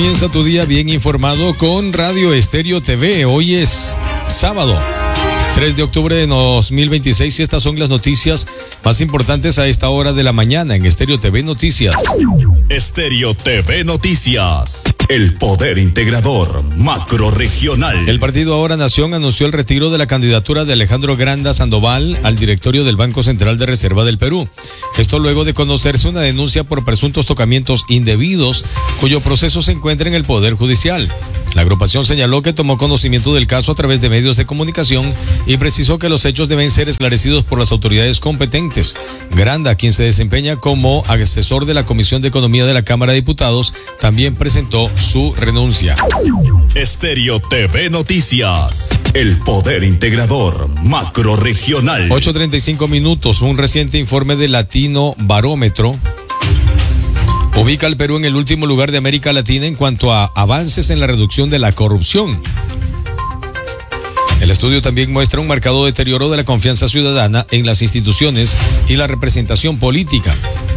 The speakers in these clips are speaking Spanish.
Comienza tu día bien informado con Radio Estéreo TV. Hoy es sábado, 3 de octubre de 2026 y estas son las noticias más importantes a esta hora de la mañana en Estéreo TV Noticias. Estéreo TV Noticias. El poder integrador macrorregional. El partido Ahora Nación anunció el retiro de la candidatura de Alejandro Granda Sandoval al directorio del Banco Central de Reserva del Perú. Esto luego de conocerse una denuncia por presuntos tocamientos indebidos, cuyo proceso se encuentra en el Poder Judicial. La agrupación señaló que tomó conocimiento del caso a través de medios de comunicación y precisó que los hechos deben ser esclarecidos por las autoridades competentes. Granda, quien se desempeña como asesor de la Comisión de Economía de la Cámara de Diputados, también presentó su renuncia. Estéreo TV Noticias. El poder integrador macrorregional. 8:35 minutos. Un reciente informe de Latino Barómetro ubica al Perú en el último lugar de América Latina en cuanto a avances en la reducción de la corrupción. El estudio también muestra un marcado deterioro de la confianza ciudadana en las instituciones y la representación política.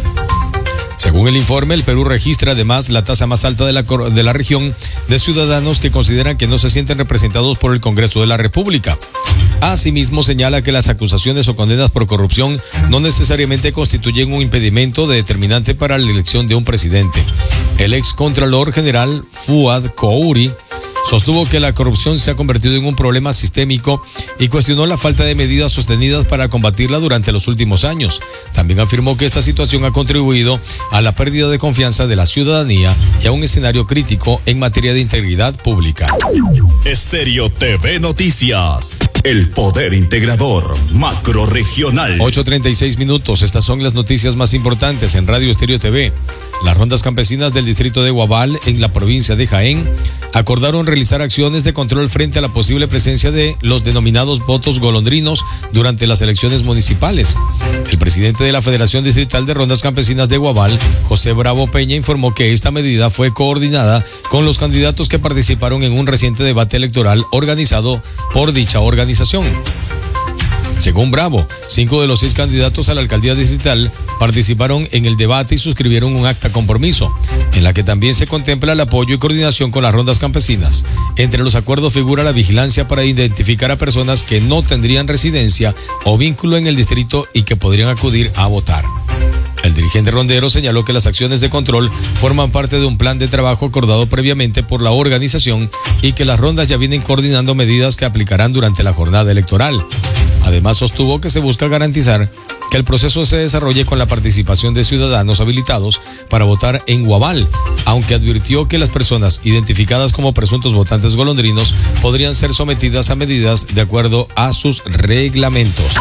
Según el informe, el Perú registra además la tasa más alta de la región de ciudadanos que consideran que no se sienten representados por el Congreso de la República. Asimismo, señala que las acusaciones o condenas por corrupción no necesariamente constituyen un impedimento determinante para la elección de un presidente. El ex Contralor General Fuad Kouri sostuvo que la corrupción se ha convertido en un problema sistémico y cuestionó la falta de medidas sostenidas para combatirla durante los últimos años. También afirmó que esta situación ha contribuido a la pérdida de confianza de la ciudadanía y a un escenario crítico en materia de integridad pública. Estéreo TV Noticias. El poder integrador macrorregional. 8:36 minutos. Estas son las noticias más importantes en Radio Estéreo TV. Las rondas campesinas del distrito de Guabal, en la provincia de Jaén, acordaron realizar acciones de control frente a la posible presencia de los denominados votos golondrinos durante las elecciones municipales. El presidente de la Federación Distrital de Rondas Campesinas de Guabal, José Bravo Peña, informó que esta medida fue coordinada con los candidatos que participaron en un reciente debate electoral organizado por dicha organización. Según Bravo, 5 de los 6 candidatos a la alcaldía distrital participaron en el debate y suscribieron un acta compromiso, en la que también se contempla el apoyo y coordinación con las rondas campesinas. Entre los acuerdos figura la vigilancia para identificar a personas que no tendrían residencia o vínculo en el distrito y que podrían acudir a votar. El dirigente rondero señaló que las acciones de control forman parte de un plan de trabajo acordado previamente por la organización y que las rondas ya vienen coordinando medidas que aplicarán durante la jornada electoral. Además, sostuvo que se busca garantizar que el proceso se desarrolle con la participación de ciudadanos habilitados para votar en Guabal, aunque advirtió que las personas identificadas como presuntos votantes golondrinos podrían ser sometidas a medidas de acuerdo a sus reglamentos.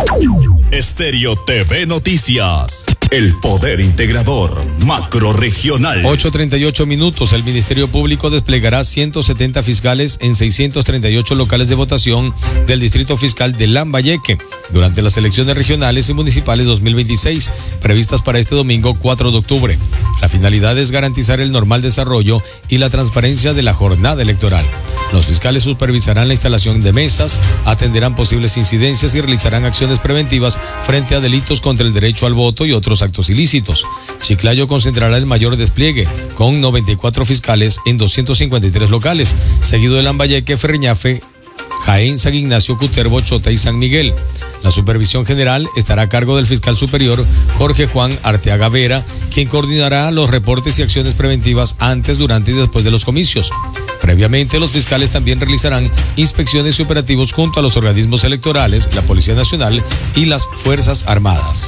Estéreo TV Noticias. El poder integrador macrorregional. 8:38 minutos. El Ministerio Público desplegará 170 fiscales en 638 locales de votación del Distrito Fiscal de Lambayeque durante las elecciones regionales y municipales 2026, previstas para este domingo 4 de octubre. La finalidad es garantizar el normal desarrollo y la transparencia de la jornada electoral. Los fiscales supervisarán la instalación de mesas, atenderán posibles incidencias y realizarán acciones preventivas frente a delitos contra el derecho al voto y otros actos ilícitos. Chiclayo concentrará el mayor despliegue, con 94 fiscales en 253 locales, seguido de Lambayeque, Ferreñafe, Jaén, San Ignacio, Cutervo, Chota y San Miguel. La supervisión general estará a cargo del fiscal superior Jorge Juan Arteaga Vera, quien coordinará los reportes y acciones preventivas antes, durante y después de los comicios. Previamente, los fiscales también realizarán inspecciones y operativos junto a los organismos electorales, la Policía Nacional y las Fuerzas Armadas.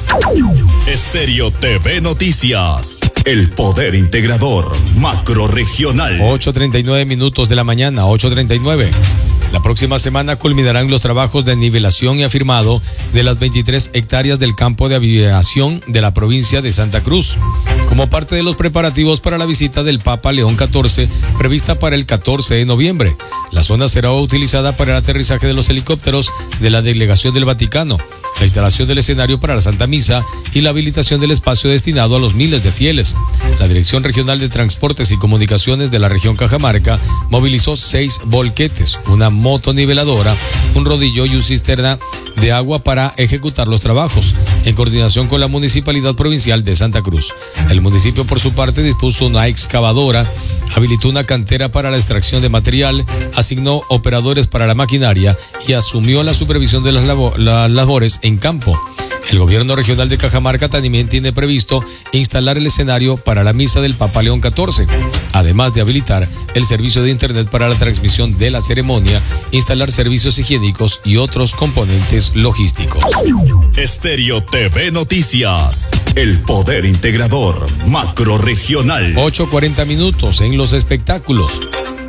Estéreo TV Noticias. El poder integrador macrorregional. 8:39 minutos de la mañana, 8:39. La próxima semana culminarán los trabajos de nivelación y afirmado de las 23 hectáreas del campo de aviación de la provincia de Santa Cruz, como parte de los preparativos para la visita del Papa León XIV, prevista para el 14 de noviembre. La zona será utilizada para el aterrizaje de los helicópteros de la delegación del Vaticano, la instalación del escenario para la Santa Misa y la habilitación del espacio destinado a los miles de fieles. La Dirección Regional de Transportes y Comunicaciones de la región Cajamarca movilizó 6 volquetes, una motoniveladora, un rodillo y una cisterna de agua para ejecutar los trabajos, en coordinación con la Municipalidad Provincial de Santa Cruz. El municipio, por su parte, dispuso una excavadora, habilitó una cantera para la extracción de material, asignó operadores para la maquinaria y asumió la supervisión de las labores en campo. El gobierno regional de Cajamarca también tiene previsto instalar el escenario para la misa del Papa León XIV, además de habilitar el servicio de internet para la transmisión de la ceremonia, instalar servicios higiénicos y otros componentes logísticos. Estéreo TV Noticias, el poder integrador macrorregional. 8:40 en los espectáculos.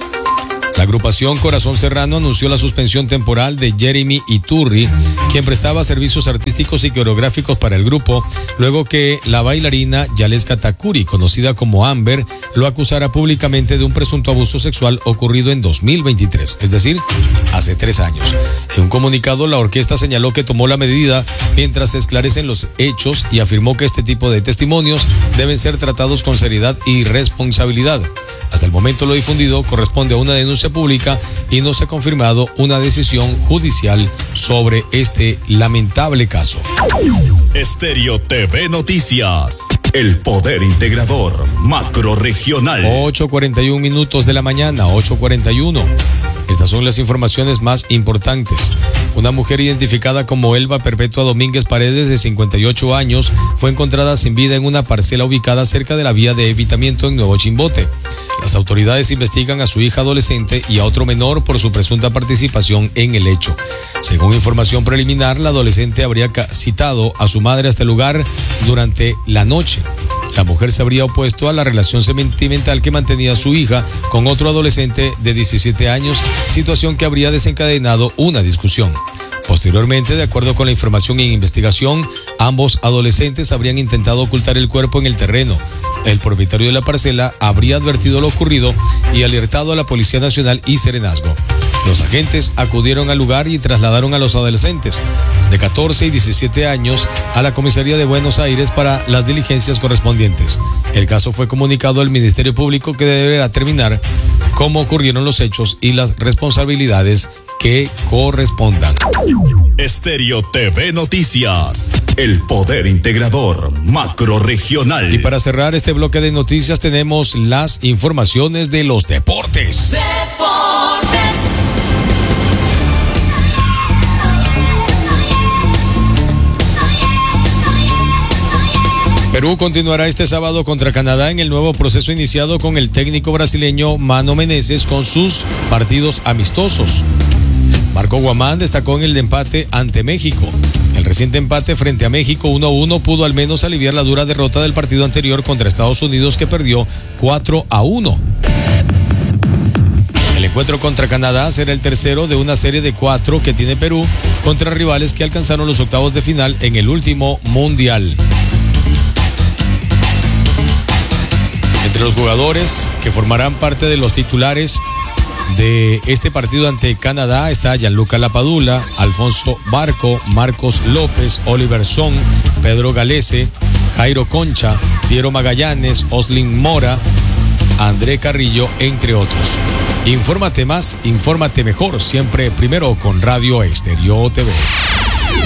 La agrupación Corazón Serrano anunció la suspensión temporal de Jeremy Iturri, quien prestaba servicios artísticos y coreográficos para el grupo, luego que la bailarina Yaleska Takuri, conocida como Amber, lo acusara públicamente de un presunto abuso sexual ocurrido en 2023, es decir, hace 3 años. En un comunicado, la orquesta señaló que tomó la medida mientras se esclarecen los hechos y afirmó que este tipo de testimonios deben ser tratados con seriedad y responsabilidad. Hasta el momento, lo difundido corresponde a una denuncia pública y no se ha confirmado una decisión judicial sobre este lamentable caso. Estéreo TV Noticias, el poder integrador macrorregional. 8:41 de la mañana, 8:41. Estas son las informaciones más importantes. Una mujer identificada como Elba Perpetua Domínguez Paredes, de 58 años, fue encontrada sin vida en una parcela ubicada cerca de la vía de evitamiento en Nuevo Chimbote. Las autoridades investigan a su hija adolescente y a otro menor por su presunta participación en el hecho. Según información preliminar, la adolescente habría citado a su madre hasta el lugar durante la noche. La mujer se habría opuesto a la relación sentimental que mantenía su hija con otro adolescente de 17 años, situación que habría desencadenado una discusión. Posteriormente, de acuerdo con la información en investigación, ambos adolescentes habrían intentado ocultar el cuerpo en el terreno. El propietario de la parcela habría advertido lo ocurrido y alertado a la Policía Nacional y Serenazgo. Los agentes acudieron al lugar y trasladaron a los adolescentes de 14 y 17 años a la comisaría de Buenos Aires para las diligencias correspondientes. El caso fue comunicado al Ministerio Público, que deberá determinar cómo ocurrieron los hechos y las responsabilidades que correspondan. Estéreo TV Noticias, el poder integrador macrorregional. Y para cerrar este bloque de noticias tenemos las informaciones de los deportes. Perú continuará este sábado contra Canadá en el nuevo proceso iniciado con el técnico brasileño Mano Menezes con sus partidos amistosos. Marco Guamán destacó en el empate ante México. El reciente empate frente a México 1-1 pudo al menos aliviar la dura derrota del partido anterior contra Estados Unidos, que perdió 4-1. El encuentro contra Canadá será el tercero de una serie de 4 que tiene Perú contra rivales que alcanzaron los octavos de final en el último mundial. Entre los jugadores que formarán parte de los titulares de este partido ante Canadá está Gianluca Lapadula, Alfonso Barco, Marcos López, Oliver Son, Pedro Galese, Jairo Concha, Piero Magallanes, Oslin Mora, André Carrillo, entre otros. Infórmate más, infórmate mejor, siempre primero con Radio Estéreo TV.